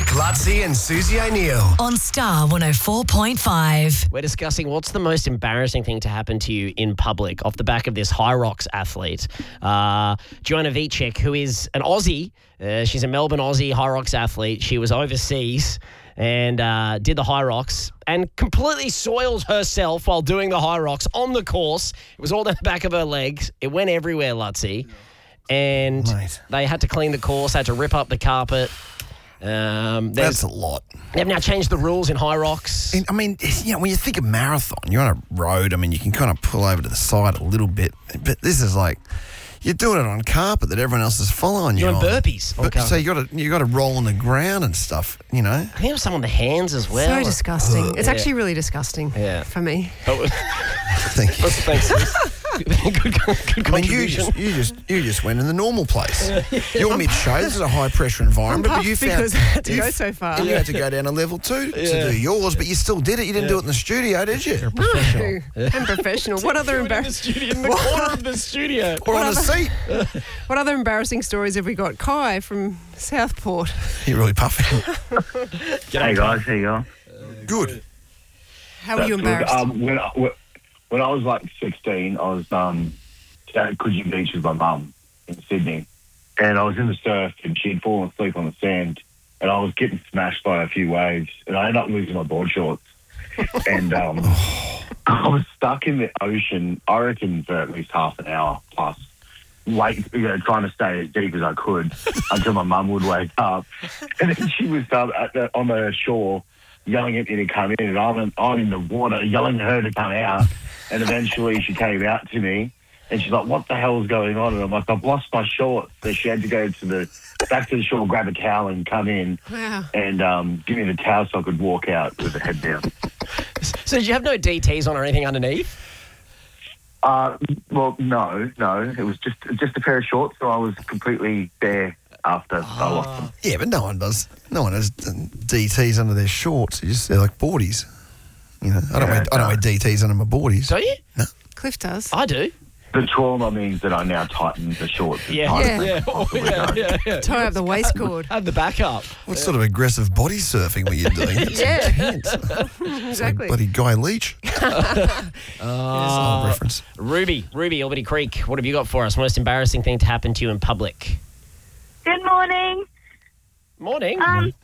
Rick, Lutzi and Susie O'Neill. On Star 104.5. We're discussing what's the most embarrassing thing to happen to you in public off the back of this High Rocks athlete. Joanna Vicek, who is an Aussie. She's a Melbourne Aussie High Rocks athlete. She was overseas and did the High Rocks and completely soiled herself while doing the High Rocks on the course. It was all down the back of her legs. It went everywhere, Lutzi. And they had to clean the course, had to rip up the carpet. That's a lot. They've now changed the rules in High Rocks. And, I mean, you know, when you think of marathon, you're on a road. I mean, you can kind of pull over to the side a little bit. But this is like, you're doing it on carpet that everyone else is following you Doing on. burpees on carpet. So you got to roll on the ground and stuff, you know. I think it was some on the hands as well. So disgusting. It's actually really disgusting for me. Thank you. Thanks. good I mean, contribution. you just went in the normal place. You're mid-show. This is a high-pressure environment, but you found because I had to go so far. and you had to go down to level 2 to do yours, but you still did it. You didn't do it in the studio, did you? No, I'm professional. What other In the corner of the studio. Or on a seat. What other embarrassing stories have we got? Kai from Southport. You're really puffing. Hey guys, how you going? Good. How were you That's embarrassed? good. When I was like 16, I was down at Coogee Beach with my mum in Sydney, and I was in the surf, and she had fallen asleep on the sand, and I was getting smashed by a few waves, and I ended up losing my board shorts, and I was stuck in the ocean, I reckon, for at least half an hour plus. Trying to stay as deep as I could until my mum would wake up, and then she was on the shore yelling at me to come in, and I'm in the water yelling at her to come out, and eventually she came out to me, and she's like, "What the hell is going on?" And I'm like, "I've lost my shorts." So she had to go back to the shore, grab a towel, and come in and give me the towel so I could walk out with the head down. So did you have no DTs on or anything underneath? Well, no. It was just a pair of shorts, so I was completely bare after I lost them. Yeah, but no one does. No one has DTs under their shorts. They're like boardies. You know, I don't wear DTs under my boardies. Do you? No. Cliff does. I do. The trauma means that I now tighten the shorts. Yeah. Tie up the waist cord. Have the backup. What sort of aggressive body surfing were you doing? That's intense. Exactly. Bloody Guy Leach. Reference. Ruby, Albany Creek, what have you got for us? Most embarrassing thing to happen to you in public? Good morning. Morning.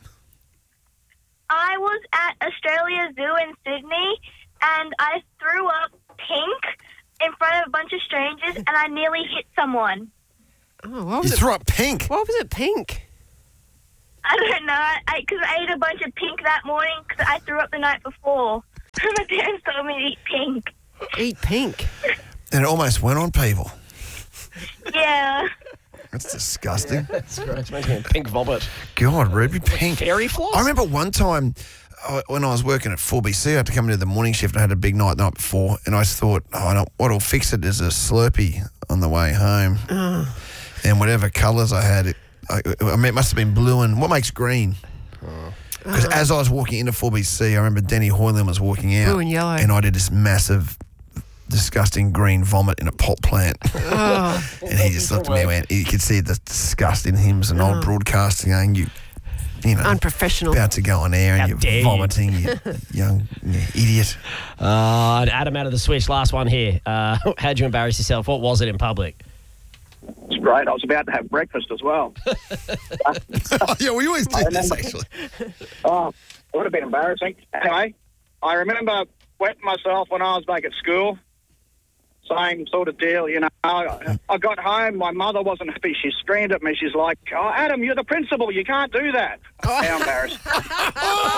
I was at Australia Zoo in Sydney, and I threw up pink in front of a bunch of strangers, and I nearly hit someone. Oh, what You was it? threw up pink. Why was it pink? I don't know, because I ate a bunch of pink that morning because I threw up the night before. My parents told me to eat pink. Eat pink. And it almost went on people. Yeah. That's disgusting. That's gross. Makes me pink vomit. God, Ruby, pink. Fairy floss? I remember one time when I was working at 4BC, I had to come into the morning shift and I had a big night the night before, and I just thought, what'll fix it is a Slurpee on the way home. And whatever colours I had, it must have been blue and what makes green? Because as I was walking into 4BC, I remember Denny Hoyland was walking out. Blue and yellow. And I did this massive, disgusting green vomit in a pot plant. And he just looked at me and went, you could see the disgust in him as an old broadcaster going, you know, Unprofessional. about to go on air How and dare you're you. vomiting, you young idiot. Adam out of the switch, last one here. How'd you embarrass yourself? What was it in public? It's great. I was about to have breakfast as well. Yeah, we always do this, actually. Oh, it would have been embarrassing. Anyway, I remember wetting myself when I was back at school. Same sort of deal, you know. I got home, my mother wasn't happy. She screamed at me. She's like, "Oh, Adam, you're the principal. You can't do that." How embarrassing.